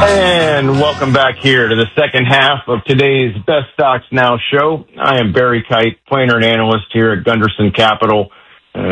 And welcome back here to the second half of today's Best Stocks Now show. I am Barry Kite, planner and analyst here at Gunderson Capital.